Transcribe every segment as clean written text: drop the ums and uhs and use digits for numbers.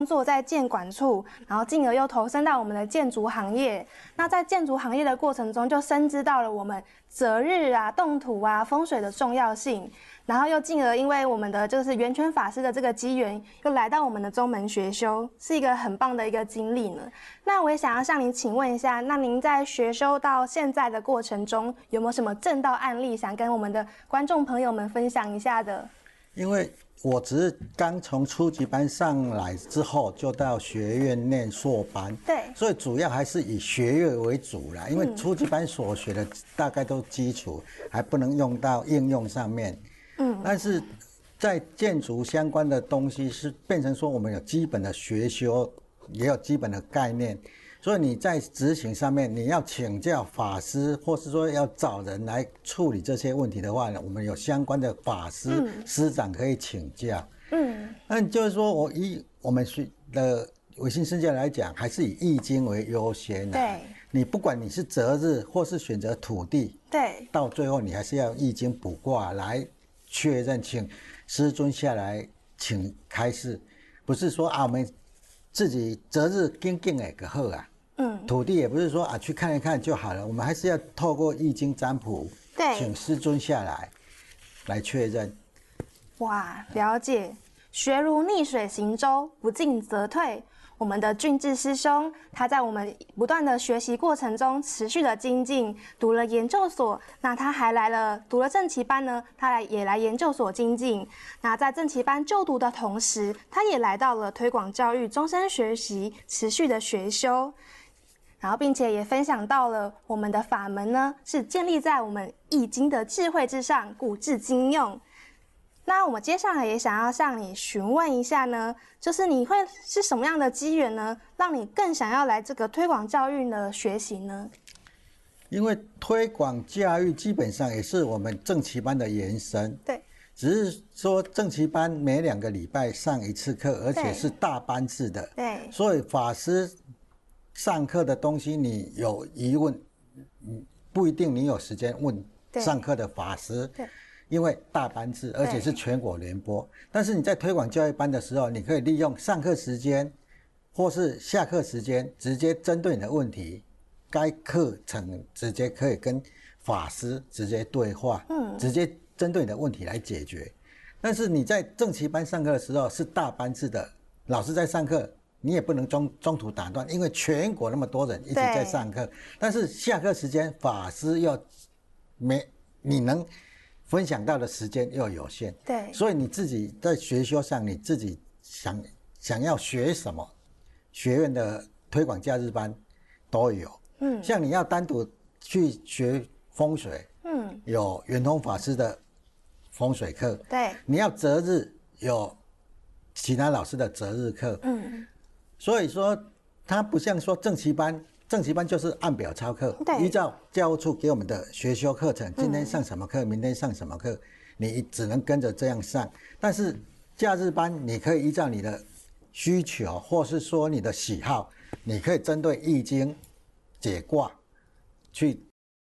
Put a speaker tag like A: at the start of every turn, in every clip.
A: 作在建管处，然后进而又投身到我们的建筑行业。那在建筑行业的过程中，就深知到了我们择日啊、动土啊、风水的重要性。然后又进而因为我们的就是圆圈法师的这个机缘，又来到我们的宗门学修，是一个很棒的一个经历呢。那我也想要向您请问一下，那您在学修到现在的过程中，有没有什么正道案例想跟我们的观众朋友们分享一下的？
B: 因为我只是刚从初级班上来之后，就到学院念硕班，
A: 对，
B: 所以主要还是以学业为主啦。因为初级班所学的大概都基础，还不能用到应用上面。但是在建筑相关的东西是变成说我们有基本的学修，也有基本的概念，所以你在执行上面你要请教法师，或是说要找人来处理这些问题的话呢，我们有相关的法师、师长可以请教。那就是说我们的维新世界来讲，还是以易经为优先的。
A: 对，
B: 你不管你是择日或是选择土地，
A: 对，
B: 到最后你还是要易经卜卦来确认，请师尊下来请开示，不是说我们自己择日定的就好啊。土地也不是说去看一看就好了，我们还是要透过易经占卜，
A: 对，
B: 请师尊下来确认。
A: 哇，了解。学如逆水行舟，不进则退。我们的俊志师兄，他在我们不断的学习过程中持续的精进，读了研究所，那他还读了正旗班呢，他也来研究所精进。那在正旗班就读的同时，他也来到了推广教育终身学习，持续的学修。然后，并且也分享到了我们的法门呢，是建立在我们易经的智慧之上，古至今用。那我们接下来也想要向你询问一下呢，就是你会是什么样的机缘呢，让你更想要来这个推广教育的学习呢？
B: 因为推广教育基本上也是我们正旗班的延伸，
A: 对，
B: 只是说正旗班每2个礼拜上1次课，而且是大班制的，
A: 对，
B: 所以法师上课的东西你有疑问，不一定你有时间问上课的法师，
A: 对，
B: 因为大班制，而且是全国联播。但是你在推广教育班的时候，你可以利用上课时间或是下课时间，直接针对你的问题，该课程直接可以跟法师直接对话，直接针对你的问题来解决。但是你在正旗班上课的时候是大班制的，老师在上课，你也不能中途打断，因为全国那么多人一直在上课。但是下课时间，法师又你能分享到的时间又有限，
A: 对，
B: 所以你自己在学修上，你自己想要学什么，学院的推广假日班都有。像你要单独去学风水，有圆通法师的风水课，
A: 对，
B: 你要择日有其他老师的择日课，所以说它不像说正旗班。正旗班就是按表操课，依照教务处给我们的学修课程，今天上什么课，明天上什么课，你只能跟着这样上。但是假日班，你可以依照你的需求，或是说你的喜好，你可以针对易经解卦去。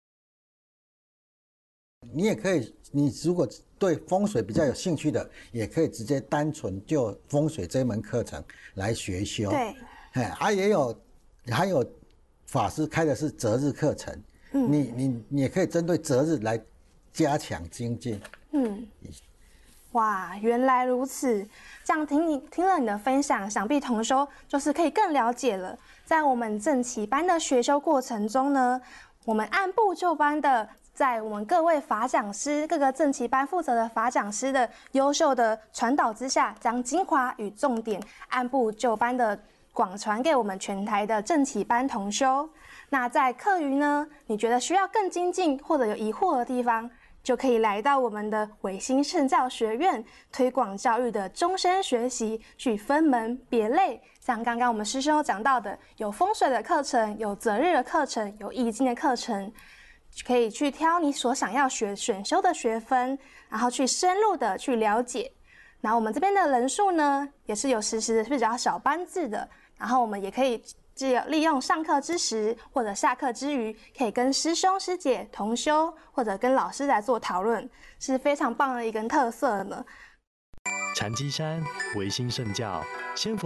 B: 你也可以，你如果对风水比较有兴趣的，也可以直接单纯就风水这门课程来学修。
A: 对，
B: 还有法师开的是择日课程，你也可以针对择日来加强精进。
A: 哇，原来如此！这样听了你的分享，想必同修就是可以更了解了。在我们正旗班的学修过程中呢，我们按部就班的，在我们各位法讲师、各个正旗班负责的法讲师的优秀的传导之下，将精华与重点按部就班的广传给我们全台的正旗班同修。那在课余呢，你觉得需要更精进或者有疑惑的地方，就可以来到我们的维新圣教学院推广教育的终身学习，去分门别类。像刚刚我们师兄讲到的，有风水的课程，有择日的课程，有易经的课程，可以去挑你所想要选修的学分，然后去深入的去了解。然后我们这边的人数呢，也是有实时的比较小班制的，然后我们也可以利用上课之时或者下课之余，可以跟师兄师姐同修或者跟老师来做讨论，是非常棒的一个特色呢。
C: 禅机山维新圣教先佛